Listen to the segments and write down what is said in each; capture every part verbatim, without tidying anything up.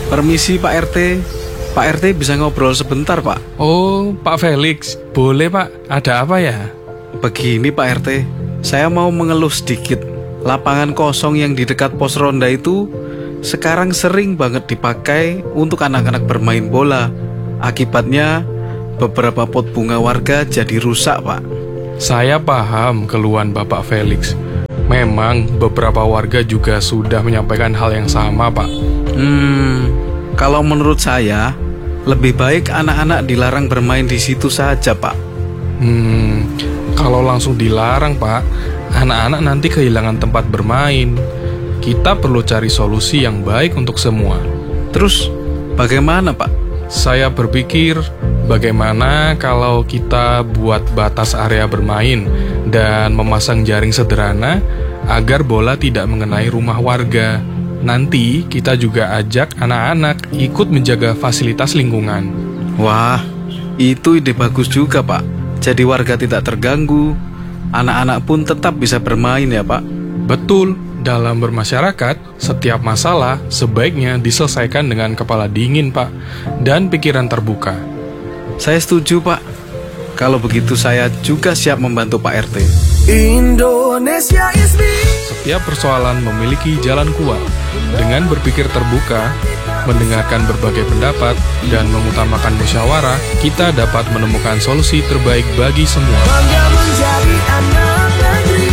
Permisi Pak R T. Pak R T bisa ngobrol sebentar Pak? Oh, Pak Felix. Boleh Pak, ada apa ya? Begini Pak R T, saya mau mengeluh sedikit. Lapangan kosong yang di dekat pos ronda itu sekarang sering banget dipakai untuk anak-anak bermain bola. Akibatnya beberapa pot bunga warga jadi rusak Pak. Saya paham keluhan Bapak Felix. Memang beberapa warga juga sudah menyampaikan hal yang sama Pak. Hmm, kalau menurut saya lebih baik anak-anak dilarang bermain di situ saja Pak. Hmm, kalau langsung dilarang Pak, anak-anak nanti kehilangan tempat bermain. Kita perlu cari solusi yang baik untuk semua. Terus bagaimana Pak? Saya berpikir bagaimana kalau kita buat batas area bermain dan memasang jaring sederhana agar bola tidak mengenai rumah warga. Nanti kita juga ajak anak-anak ikut menjaga fasilitas lingkungan. Wah, itu ide bagus juga Pak. Jadi warga tidak terganggu, anak-anak pun tetap bisa bermain ya Pak. Betul, dalam bermasyarakat, setiap masalah sebaiknya diselesaikan dengan kepala dingin Pak, dan pikiran terbuka. Saya setuju Pak. Kalau begitu saya juga siap membantu Pak R T. Indonesia is me. Setiap persoalan memiliki jalan keluar. Dengan berpikir terbuka, mendengarkan berbagai pendapat, dan mengutamakan musyawarah, kita dapat menemukan solusi terbaik bagi semua. Bangga menjadi anak negeri.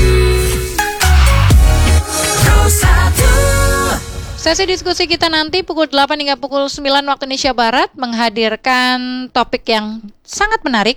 Sesi diskusi kita nanti pukul delapan hingga pukul sembilan waktu Indonesia Barat menghadirkan topik yang sangat menarik.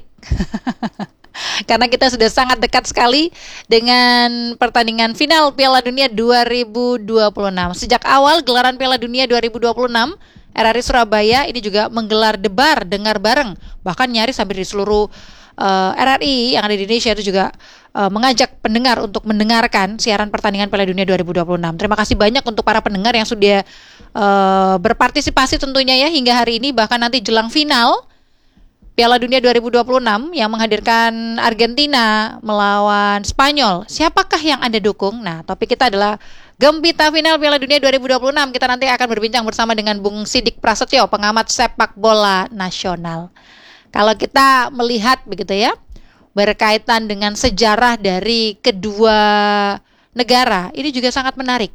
Karena kita sudah sangat dekat sekali dengan pertandingan final Piala Dunia dua ribu dua puluh enam. Sejak awal gelaran Piala Dunia dua ribu dua puluh enam, R R I Surabaya ini juga menggelar debar dengar bareng. Bahkan nyaris hampir di seluruh uh, R R I yang ada di Indonesia itu juga uh, mengajak pendengar untuk mendengarkan siaran pertandingan Piala Dunia dua ribu dua puluh enam. Terima kasih banyak untuk para pendengar yang sudah uh, berpartisipasi tentunya ya hingga hari ini, bahkan nanti jelang final Piala Dunia dua ribu dua puluh enam yang menghadirkan Argentina melawan Spanyol. Siapakah yang Anda dukung? Nah, topik kita adalah Gempita Final Piala Dunia dua ribu dua puluh enam. Kita nanti akan berbincang bersama dengan Bung Sidik Prasetyo, pengamat sepak bola nasional. Kalau kita melihat begitu ya, berkaitan dengan sejarah dari kedua negara, ini juga sangat menarik.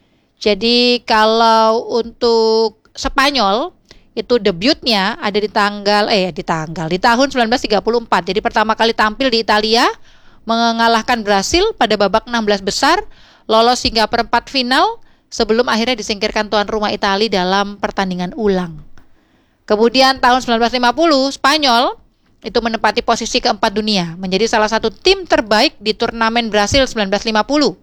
Jadi kalau untuk Spanyol, itu debutnya ada di tanggal eh di tanggal di tahun sembilan belas tiga puluh empat. Jadi pertama kali tampil di Italia, mengalahkan Brasil pada babak enam belas besar, lolos hingga perempat final sebelum akhirnya disingkirkan tuan rumah Italia dalam pertandingan ulang. Kemudian tahun sembilan belas lima puluh Spanyol itu menempati posisi keempat dunia, menjadi salah satu tim terbaik di turnamen Brasil sembilan belas lima puluh.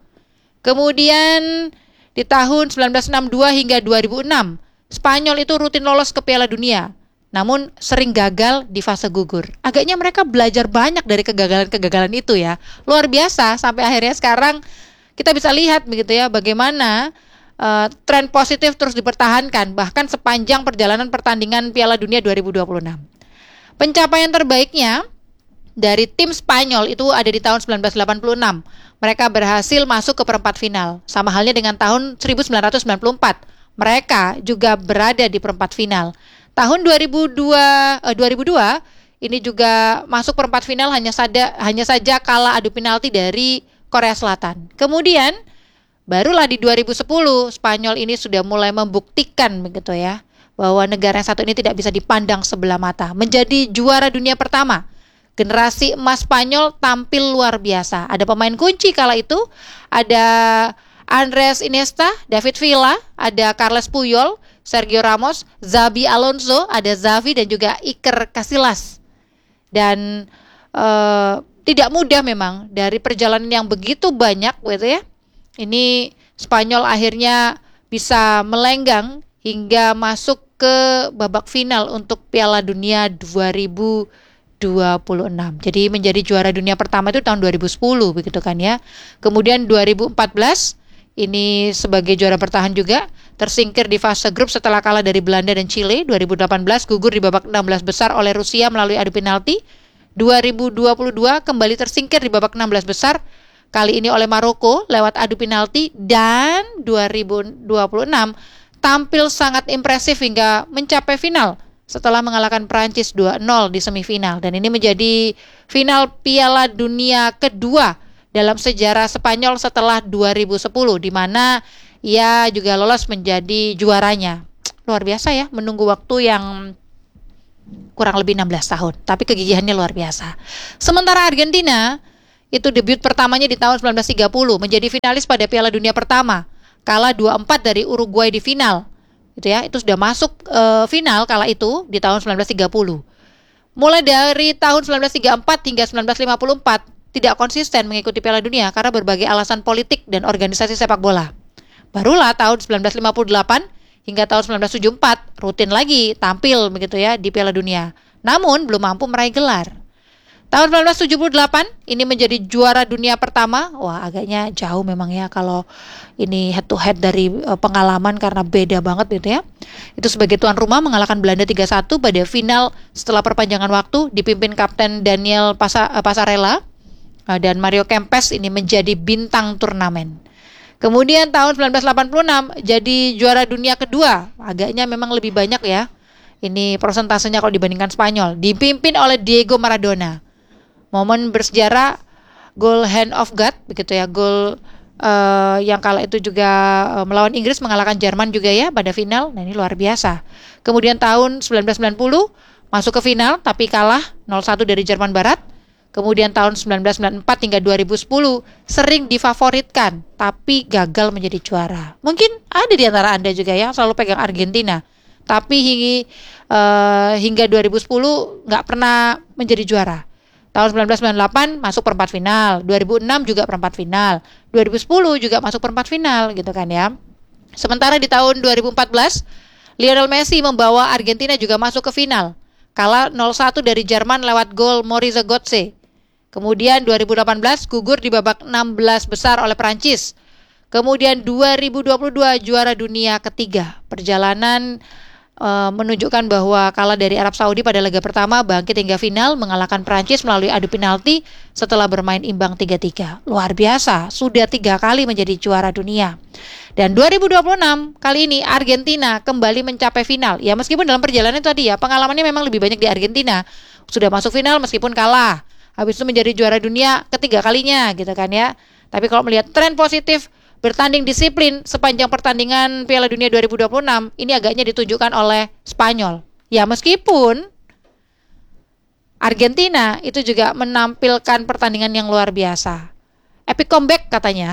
Kemudian di tahun sembilan belas enam puluh dua hingga dua ribu enam Spanyol itu rutin lolos ke Piala Dunia, namun sering gagal di fase gugur. Agaknya mereka belajar banyak dari kegagalan-kegagalan itu ya. Luar biasa, sampai akhirnya sekarang kita bisa lihat begitu ya bagaimana uh, tren positif terus dipertahankan bahkan sepanjang perjalanan pertandingan Piala Dunia dua ribu dua puluh enam. Pencapaian terbaiknya dari tim Spanyol itu ada di tahun sembilan belas delapan puluh enam. Mereka berhasil masuk ke perempat final. Sama halnya dengan tahun seribu sembilan ratus sembilan puluh empat. Mereka juga berada di perempat final. Tahun dua ribu dua, eh, dua ribu dua ini juga masuk perempat final hanya saja hanya saja kalah adu penalti dari Korea Selatan. Kemudian barulah di dua ribu sepuluh Spanyol ini sudah mulai membuktikan begitu ya bahwa negara yang satu ini tidak bisa dipandang sebelah mata. Menjadi juara dunia pertama. Generasi emas Spanyol tampil luar biasa. Ada pemain kunci kala itu, ada Andres Iniesta, David Villa, ada Carles Puyol, Sergio Ramos, Xabi Alonso, ada Xavi dan juga Iker Casillas. Dan uh, tidak mudah memang dari perjalanan yang begitu banyak gitu ya. Ini Spanyol akhirnya bisa melenggang hingga masuk ke babak final untuk Piala Dunia dua ribu dua puluh enam. Jadi menjadi juara dunia pertama itu tahun dua ribu sepuluh begitu kan ya. Kemudian dua ribu empat belas ini sebagai juara bertahan juga, tersingkir di fase grup setelah kalah dari Belanda dan Chile. Dua ribu delapan belas gugur di babak enam belas besar oleh Rusia melalui adu penalti. Dua ribu dua puluh dua kembali tersingkir di babak enam belas besar, kali ini oleh Maroko lewat adu penalti. Dan dua ribu dua puluh enam tampil sangat impresif hingga mencapai final setelah mengalahkan Prancis dua nol di semifinal. Dan ini menjadi final Piala Dunia kedua dalam sejarah Spanyol setelah dua ribu sepuluh, di mana ia juga lolos menjadi juaranya. Luar biasa ya, menunggu waktu yang kurang lebih enam belas tahun, tapi kegigihannya luar biasa. Sementara Argentina itu debut pertamanya di tahun sembilan belas tiga puluh, menjadi finalis pada Piala Dunia pertama, kalah dua empat dari Uruguay di final. Gitu ya, itu sudah masuk uh, final kala itu di tahun sembilan belas tiga puluh. Mulai dari tahun sembilan belas tiga puluh empat hingga sembilan belas lima puluh empat tidak konsisten mengikuti Piala Dunia karena berbagai alasan politik dan organisasi sepak bola. Barulah tahun sembilan belas lima puluh delapan hingga tahun sembilan belas tujuh puluh empat rutin lagi tampil begitu ya di Piala Dunia. Namun belum mampu meraih gelar. Tahun sembilan belas tujuh puluh delapan ini menjadi juara dunia pertama. Wah, agaknya jauh memang ya kalau ini head to head dari uh, pengalaman karena beda banget gitu ya. Itu sebagai tuan rumah mengalahkan Belanda tiga satu pada final setelah perpanjangan waktu, dipimpin Kapten Daniel Pasa, uh, Passarella uh, dan Mario Kempes ini menjadi bintang turnamen. Kemudian tahun sembilan belas delapan puluh enam jadi juara dunia kedua. Agaknya memang lebih banyak ya. Ini persentasenya kalau dibandingkan Spanyol, dipimpin oleh Diego Maradona. Momen bersejarah gol hand of God begitu ya, gol uh, yang kala itu juga uh, melawan Inggris mengalahkan Jerman juga ya pada final. Nah, ini luar biasa. Kemudian tahun sembilan belas sembilan puluh masuk ke final tapi kalah nol satu dari Jerman Barat. Kemudian tahun sembilan belas sembilan puluh empat hingga dua ribu sepuluh sering difavoritkan tapi gagal menjadi juara. Mungkin ada di antara Anda juga yang selalu pegang Argentina, tapi hingga, uh, hingga dua ribu sepuluh nggak pernah menjadi juara. Tahun sembilan belas sembilan puluh delapan masuk perempat final, dua ribu enam juga perempat final, dua ribu sepuluh juga masuk perempat final gitu kan ya. Sementara di tahun dua ribu empat belas, Lionel Messi membawa Argentina juga masuk ke final, kalah nol satu dari Jerman lewat gol Moriza Götze. Kemudian dua ribu delapan belas gugur di babak enam belas besar oleh Prancis. Kemudian dua ribu dua puluh dua juara dunia ketiga. Perjalanan uh, menunjukkan bahwa kalah dari Arab Saudi pada laga pertama, bangkit hingga final mengalahkan Prancis melalui adu penalti setelah bermain imbang tiga tiga. Luar biasa, sudah tiga kali menjadi juara dunia. Dan dua ribu dua puluh enam kali ini Argentina kembali mencapai final. Ya meskipun dalam perjalanan tadi ya pengalamannya memang lebih banyak di Argentina. Sudah masuk final meskipun kalah. Habis itu menjadi juara dunia ketiga kalinya gitu kan ya. Tapi kalau melihat tren positif bertanding disiplin sepanjang pertandingan Piala Dunia dua ribu dua puluh enam ini agaknya ditunjukkan oleh Spanyol. Ya meskipun Argentina itu juga menampilkan pertandingan yang luar biasa. Epic comeback katanya.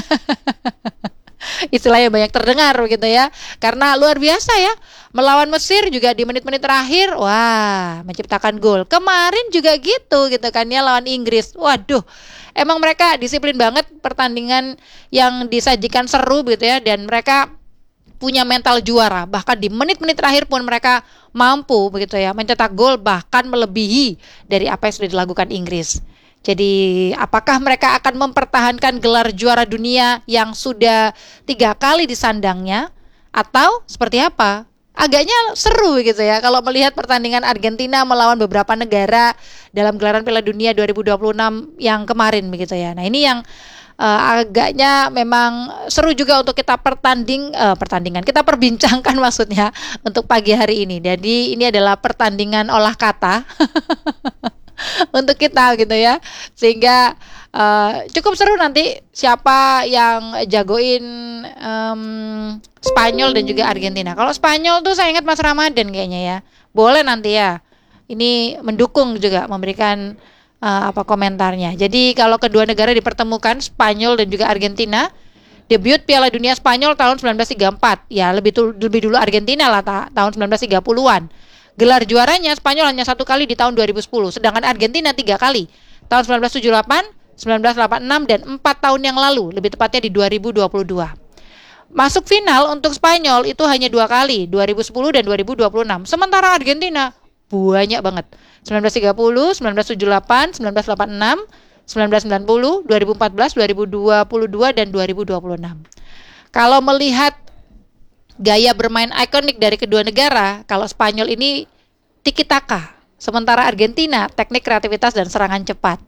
Istilah yang banyak terdengar begitu ya. Karena luar biasa ya. Melawan Mesir juga di menit-menit terakhir, wah, menciptakan gol. Kemarin juga gitu gitu kan ya lawan Inggris. Waduh. Emang mereka disiplin banget, pertandingan yang disajikan seru gitu ya, dan mereka punya mental juara. Bahkan di menit-menit terakhir pun mereka mampu begitu ya mencetak gol bahkan melebihi dari apa yang sudah dilakukan Inggris. Jadi apakah mereka akan mempertahankan gelar juara dunia yang sudah tiga kali disandangnya atau seperti apa? Agaknya seru gitu ya kalau melihat pertandingan Argentina melawan beberapa negara dalam gelaran Piala Dunia dua ribu dua puluh enam yang kemarin begitu ya. Nah, ini yang uh, agaknya memang seru juga untuk kita pertanding uh, pertandingan. Kita perbincangkan maksudnya untuk pagi hari ini. Jadi ini adalah pertandingan olah kata untuk kita gitu ya. Sehingga Uh, cukup seru nanti siapa yang jagoin um, Spanyol dan juga Argentina. Kalau Spanyol tuh saya ingat Mas Ramadan kayaknya ya. Boleh nanti ya. Ini mendukung juga memberikan uh, apa komentarnya. Jadi kalau kedua negara dipertemukan Spanyol dan juga Argentina, debut Piala Dunia Spanyol tahun sembilan belas tiga puluh empat. Ya lebih tu, lebih dulu Argentina lah ta, tahun sembilan belas tiga puluhan. Gelar juaranya Spanyol hanya satu kali di tahun dua ribu sepuluh, sedangkan Argentina tiga kali. Tahun sembilan belas tujuh puluh delapan, sembilan belas delapan puluh enam dan empat tahun yang lalu, lebih tepatnya di dua ribu dua puluh dua. Masuk final untuk Spanyol itu hanya dua kali, dua ribu sepuluh dan dua ribu dua puluh enam. Sementara Argentina banyak banget. sembilan belas tiga puluh, sembilan belas tujuh puluh delapan, sembilan belas delapan puluh enam, sembilan belas sembilan puluh, dua ribu empat belas, dua ribu dua puluh dua dan dua ribu dua puluh enam. Kalau melihat gaya bermain ikonik dari kedua negara, kalau Spanyol ini tiki taka, sementara Argentina teknik kreativitas dan serangan cepat.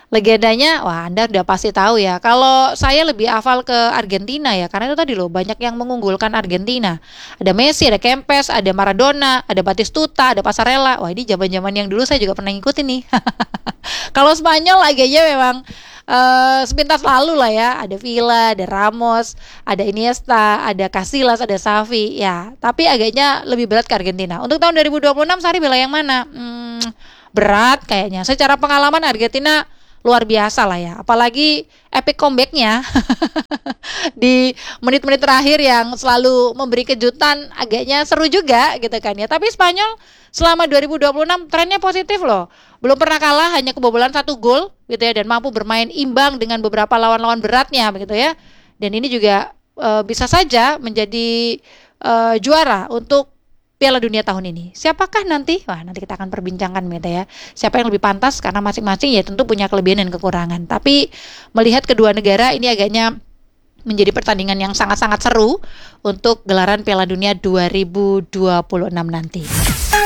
Legendanya, wah Anda udah pasti tahu ya. Kalau saya lebih hafal ke Argentina ya, karena itu tadi loh banyak yang mengunggulkan Argentina. Ada Messi, ada Kempes, ada Maradona, ada Batistuta, ada Passarella. Wah ini zaman-zaman yang dulu saya juga pernah ngikutin nih. Kalau Spanyol agaknya memang uh, sepintas lalu lah ya. Ada Villa, ada Ramos, ada Iniesta, ada Casillas, ada Xavi. Ya, tapi agaknya lebih berat ke Argentina. Untuk tahun dua ribu dua puluh enam, Sari bela yang mana? Hmm, berat kayaknya. Secara pengalaman Argentina luar biasa lah ya, apalagi epic comeback-nya di menit-menit terakhir yang selalu memberi kejutan, agaknya seru juga gitu kan ya. Tapi Spanyol selama dua ribu dua puluh enam trennya positif loh, belum pernah kalah, hanya kebobolan satu gol gitu ya, dan mampu bermain imbang dengan beberapa lawan-lawan beratnya begitu ya. Dan ini juga e, bisa saja menjadi e, juara untuk Piala Dunia tahun ini. Siapakah nanti? Wah, nanti kita akan perbincangkan gitu ya. Siapa yang lebih pantas, karena masing-masing ya tentu punya kelebihan dan kekurangan. Tapi melihat kedua negara ini agaknya menjadi pertandingan yang sangat-sangat seru untuk gelaran Piala Dunia dua ribu dua puluh enam nanti.